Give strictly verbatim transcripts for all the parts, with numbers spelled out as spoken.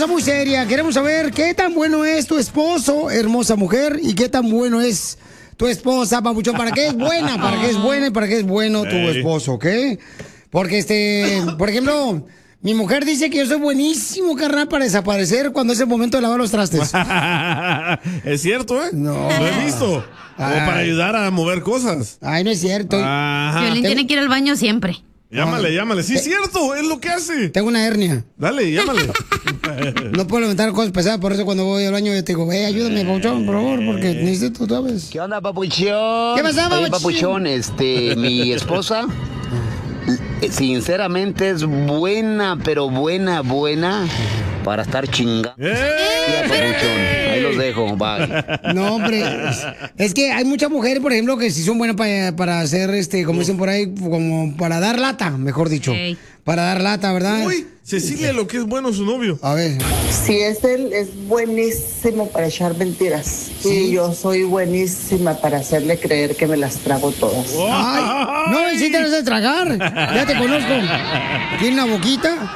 cosa muy seria. Queremos saber qué tan bueno es tu esposo, hermosa mujer, y qué tan bueno es tu esposa, papuchón. ¿Para qué es buena? ¿Para qué es buena y para qué es bueno tu Ey. esposo, ok? Porque, este, por ejemplo, mi mujer dice que yo soy buenísimo, carnal, para desaparecer cuando es el momento de lavar los trastes. Es cierto, ¿eh? No. Lo he visto. O para ayudar a mover cosas. Ay, no es cierto. Ajá. Violín tiene que ir al baño siempre. Llámale, llámale. Sí, es cierto, es lo que hace. Tengo una hernia. Dale, llámale. No puedo levantar cosas pesadas, por eso cuando voy al baño yo te digo, hey, ayúdame, papuchón, por favor, porque necesito, ¿sabes? ¿Qué onda, papuchón? ¿Qué pasa, Oye, papuchón? papuchón, este, mi esposa, eh, sinceramente es buena, pero buena, buena, para estar chingando. Ya, papuchón, ahí los dejo, bye. No, hombre, es, es que hay muchas mujeres, por ejemplo, que sí son buenas para, para hacer, este, como dicen por ahí, como para dar lata, mejor dicho. Ey. Para dar lata, ¿verdad? Uy, Cecilia, lo que es bueno su novio. A ver. Si es él, es buenísimo para echar mentiras. Y yo soy buenísima para hacerle creer que me las trago todas. Ay, no, y sí te las de tragar. Ya te conozco. Tiene una boquita.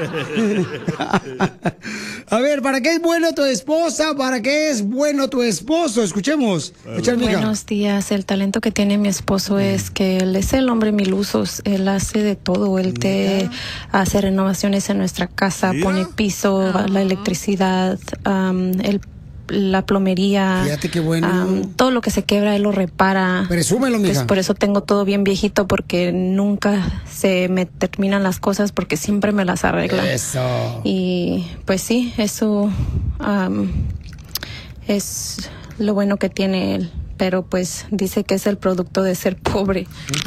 A ver, ¿para qué es bueno tu esposa? ¿Para qué es bueno tu esposo? Escuchemos. Echa, amiga. Buenos días. El talento que tiene mi esposo es que él es el hombre mil usos. Él hace de todo. Él te hace renovaciones en nuestra casa, Mira. pone piso, la electricidad, um, el, la plomería. Fíjate qué bueno. um, todo lo que se quebra, él lo repara. Presúmelo, mija. Pues por eso tengo todo bien viejito, porque nunca se me terminan las cosas, porque siempre me las arregla. Eso. Y pues sí, eso um, es lo bueno que tiene él. Pero pues dice que es el producto de ser pobre.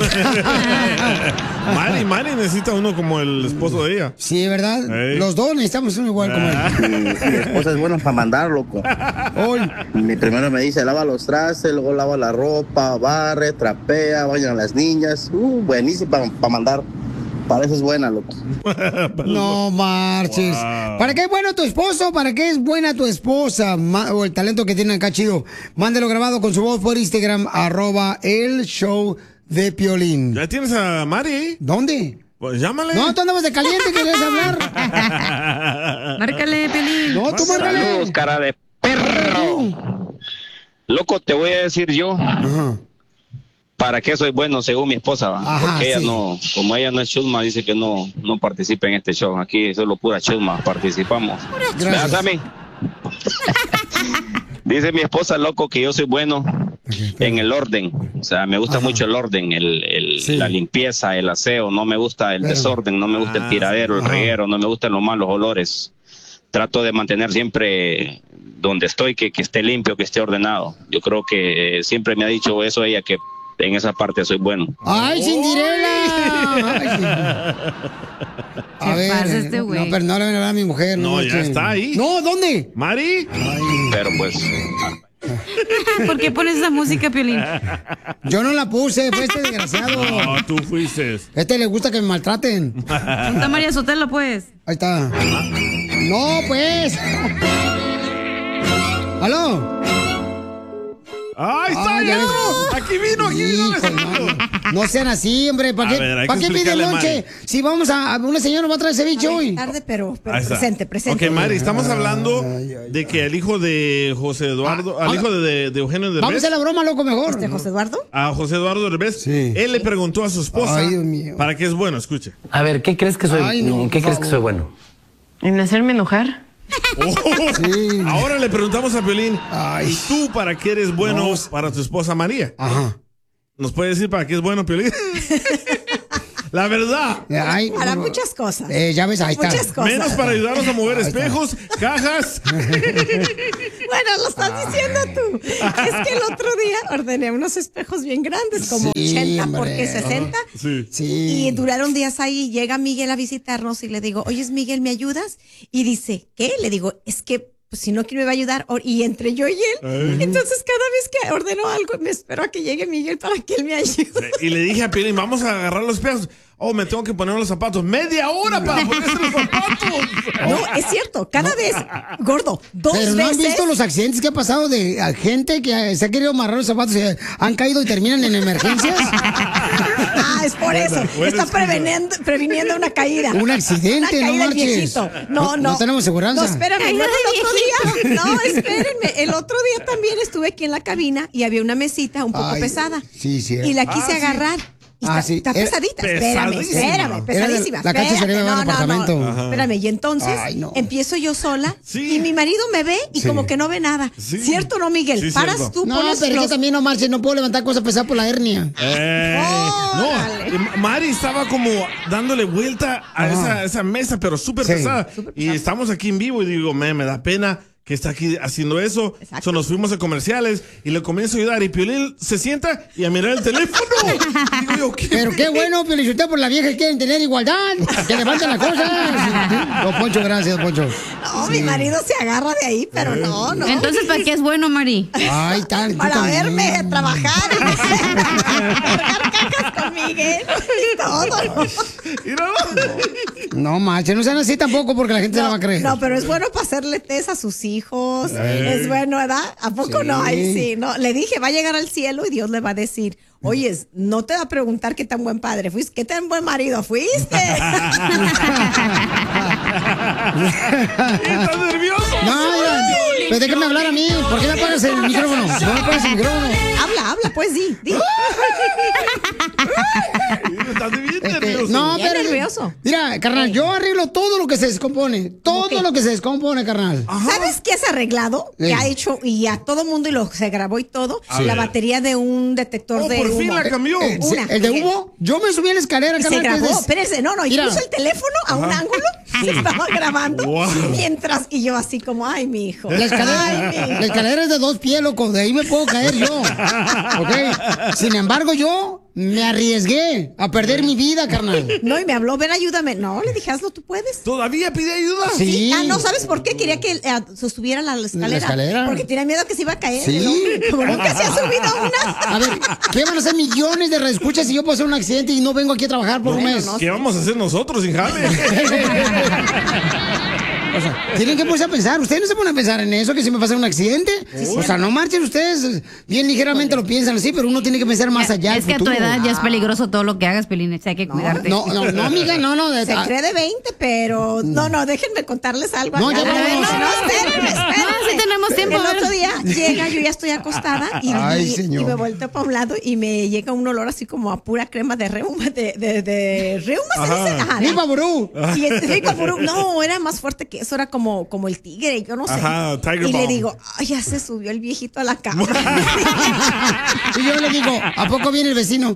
Mari, Mari necesita uno como el esposo de ella. Sí, ¿verdad? Ey. Los dos necesitamos uno igual como él. Mi esposa es buena para mandar, loco. Hoy. Mi primero me dice, lava los trastes, luego lava la ropa, barre, trapea, baña a las niñas. Uh, buenísima para pa mandar. Para eso es buena, loco. No marches. Wow. ¿Para qué es bueno tu esposo? ¿Para qué es buena tu esposa? Ma- o el talento que tiene acá chido. Mándelo grabado con su voz por Instagram, arroba el show de Piolín. ¿Ya tienes a Mari ahí? ¿Dónde? Pues llámale. No, tú andabas de caliente, querías hablar. Márcale, Pelín. No, tú márcale. Saludos, cara de perro. Loco, te voy a decir yo Ajá. para qué soy bueno según mi esposa, ¿va? Ajá, porque ella sí. no, como ella no es chusma, dice que no, no participa en este show. Aquí solo pura chusma participamos. Gracias. ¿Verdad, Sammy? Dice mi esposa, loco, que yo soy bueno en el orden. O sea, me gusta Ajá. mucho el orden, el, el- Sí. la limpieza, el aseo. No me gusta el Pero- desorden, no me gusta Ah, el tiradero, el ajá. reguero, no me gustan los malos olores. Trato de mantener siempre donde estoy, que, que esté limpio, que esté ordenado. Yo creo que eh, siempre me ha dicho eso ella, que en esa parte soy bueno. ¡Ay, Cinderella! Ay, sí. A ¿Qué ver, pasa este no, güey? pero no le van a hablar a mi mujer. No, ya este. está ahí. No, ¿dónde? Mari. Pero pues, ¿Por qué pones esa música, Piolín? Yo no la puse, fue este desgraciado. No, tú fuiste. Este le gusta que me maltraten. Ponte a María Sotelo, pues. Ahí está. No, pues. ¿Aló? ¡Ahí está! Ah, ya ya no. ves. Aquí vino, aquí vino. Hijo, no, no sean así, hombre. ¿Para A qué, ver, hay ¿para que qué pide explicarle a lonche? Mari. Si vamos a, a una señora nos va a traer ceviche hoy. Tarde, pero, pero Ahí está. presente, presente. Ok, Mari, estamos hablando Ay, ay, de que el hijo de José Eduardo, Ah, al ah, hijo de, de Eugenio Vamos a Derbez, hacer la broma, loco, mejor. ¿Este José Eduardo? a José Eduardo Derbez, Sí. él le preguntó a su esposa Ay, Dios mío. para qué es bueno, escuche. A ver, ¿qué crees que soy? Ay, no, ¿Qué por crees que favor. soy bueno? ¿En hacerme enojar? Oh, Sí. Ahora le preguntamos a Piolín, Ay. ¿y tú para qué eres bueno No. para tu esposa María? Ajá. ¿Nos puede decir para qué es bueno, Piolín? La verdad. Ay, Para no. muchas cosas. Eh, ya ves, ahí está. Muchas cosas. Menos para ayudarnos a mover Ahí está. espejos, cajas. Bueno, lo estás Ah. diciendo tú. Es que el otro día ordené unos espejos bien grandes, como Sí, ochenta hombre. por qué sesenta. Sí. Sí. Y duraron días ahí. Llega Miguel a visitarnos y le digo, oye, Miguel, ¿me ayudas? Y dice, ¿qué? Le digo, es que pues, si no, ¿quién me va a ayudar? O- Y entre yo y él. Entonces, cada vez que ordeno algo, me espero a que llegue Miguel para que él me ayude. Y le dije a Piolín, vamos a agarrar los espejos. oh, me tengo que poner los zapatos. Media hora para ponerse los zapatos. No, es cierto. Cada vez, gordo, dos Pero ¿no veces. han visto los accidentes que ha pasado de a gente que se ha querido amarrar los zapatos y han caído y terminan en emergencias? Ah, es por Buena, eso. buena Está excusa. preveniendo, previniendo una caída. Un accidente, Una caída no del marches. viejito. No, no. No tenemos seguranza. No, espérame. Caída Luego de el otro día. No, espérenme. El otro día también estuve aquí en la cabina y había una mesita un poco Ay, pesada. sí, sí. Y la quise Ah, sí. agarrar. Y Ah, está, sí. está Era pesadita. Espérame, pesadísima. espérame, Era de pesadísima. la cancha espérate. se le iba a No, al no, no. apartamento. Ajá. Espérame, y entonces Ay, no. empiezo yo sola Sí. y mi marido me ve y Sí. como que no ve nada. Sí. ¿Cierto o no, Miguel? Sí, Paras cierto. tú, No, pones pero los... yo también no marches, no puedo levantar cosas pesadas por la hernia. Eh, Órale. no, eh, Mari estaba como dándole vuelta a Ajá. esa, esa mesa, pero súper Sí. pesada. Y estamos aquí en vivo y digo, me, me da pena que está aquí haciendo eso. Exacto. So, nos fuimos a comerciales y le comienzo a ayudar. Y Piolín se sienta y a mirar el teléfono. Digo yo, ¿qué? Pero qué bueno, felicitar por la vieja que quieren tener igualdad. Que levanten las cosas. Don Poncho, gracias, don Poncho. No, mi marido se agarra de ahí, pero no, no. Entonces, ¿para qué es bueno, Mari? Ay, tan. tú Para también. verme trabajar, cargar cajas con Miguel y todo. Y no, No marches, no sean así tampoco porque la gente se la va a creer. No, pero es bueno para hacerle test a sus hijos. Es bueno, ¿verdad? ¿A poco Sí. no? Ay, sí, no. Le dije, va a llegar al cielo y Dios le va a decir, oye, no te va a preguntar qué tan buen padre fuiste, qué tan buen marido fuiste. ¿estás nervioso? No, mira, pero déjame hablar a mí. ¿Por qué me apagas el micrófono? No me apagas el micrófono. habla, habla, pues di, di. Estás bien Este, nervioso. no, Bien pero. nervioso. Mira, carnal, yo arreglo todo lo que se descompone. Todo Ok. lo que se descompone, carnal. ¿Sabes qué has arreglado? Sí. Que ha hecho y a todo mundo y lo se grabó y todo. A la ver. batería de un detector Oh, de por humo. fin la cambió. Eh, se- Una. ¿El de humo? Yo me subí a la escalera, Y se carnal. que grabó, es- espérense, no, no, y Mira. puso el teléfono a un ángulo, se estaba grabando, Wow. mientras, y yo así como, ay, mi hijo, La escalera, ay, mi hijo. la escalera es de dos pies, loco. De ahí me puedo caer yo. ¿Ok? Sin embargo, yo me arriesgué a perder mi vida, carnal. No, y me habló, ven, ayúdame. No, le dije, hazlo, tú puedes. ¿Todavía pide ayuda? Sí. Ah, no, ¿sabes por qué? Quería que eh, se subiera a la escalera. ¿La escalera? Porque tenía miedo que se iba a caer. Sí. el hombre. Como nunca se ha subido a una. A ver, ¿qué van a hacer millones de reescuchas si yo puedo hacer un accidente y no vengo aquí a trabajar por un mes? ¿Qué vamos a hacer nosotros sin jale? O sea, tienen que ponerse a pensar. Ustedes no se ponen a pensar en eso, que si me pasa un accidente. O sea, no marchen ustedes. Bien ligeramente lo piensan así, pero uno tiene que pensar más allá. Es al que a tu futuro. edad ya es peligroso todo lo que hagas, Pelín. Hay que cuidarte. No, no, no, amiga, no, no. de- Se ah, cree de veinte, pero no, no, déjenme contarles algo. No, acá. ya vamos. no, espérenme, espérenme. No, sí tenemos tiempo, El a ver. otro día llega, yo ya estoy acostada y, Ay, y- señor. y me volteo para un lado y me llega un olor así como a pura crema de reuma, de, de, de reuma, ¿se dice? Ajá, de- ¡Viva Burú! Y el rico purú, no, era más fuerte que eso, era como, como el tigre, yo no sé. Ajá, Tiger y le Balm. digo, ay, ya se subió el viejito a la cama. Y yo le digo, ¿a poco viene el vecino?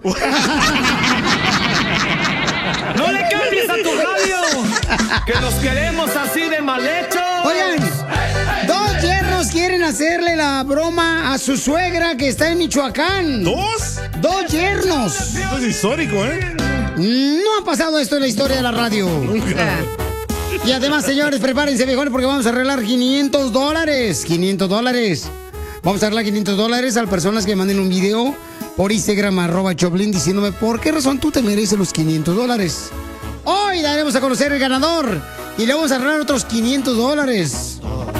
¡No le cambies a tu radio! ¡Que nos queremos así de mal hecho! Oigan, dos yernos quieren hacerle la broma a su suegra que está en Michoacán. ¿Dos? Dos yernos. Esto es histórico, ¿eh? No ha pasado esto en la historia de la radio. Y además, señores, prepárense, viejones, porque vamos a arreglar quinientos dólares. quinientos dólares. Vamos a arreglar quinientos dólares a las personas que manden un video por Instagram, arroba Choplin, diciéndome por qué razón tú te mereces los quinientos dólares. Hoy daremos a conocer el ganador y le vamos a arreglar otros quinientos dólares.